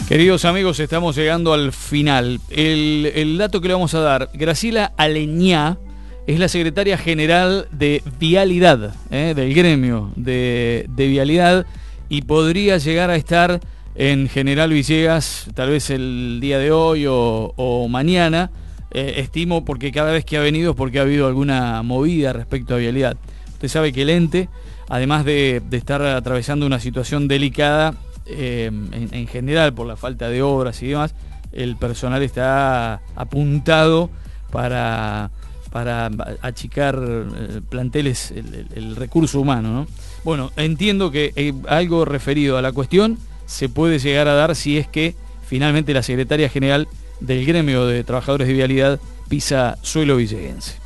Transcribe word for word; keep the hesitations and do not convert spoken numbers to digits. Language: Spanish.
Queridos amigos, estamos llegando al final. El, el dato que le vamos a dar, Graciela Aleñá es la secretaria general de Vialidad, ¿eh? del gremio de, de Vialidad, y podría llegar a estar en General Villegas, tal vez el día de hoy o, o mañana, eh, estimo, porque cada vez que ha venido es porque ha habido alguna movida respecto a Vialidad. Usted sabe que el ente, además de, de estar atravesando una situación delicada, Eh, en, en general por la falta de obras y demás, el personal está apuntado para, para achicar eh, planteles, el, el, el recurso humano, ¿no? Bueno, entiendo que eh, algo referido a la cuestión se puede llegar a dar si es que finalmente la secretaria general del gremio de trabajadores de Vialidad pisa suelo villeguense.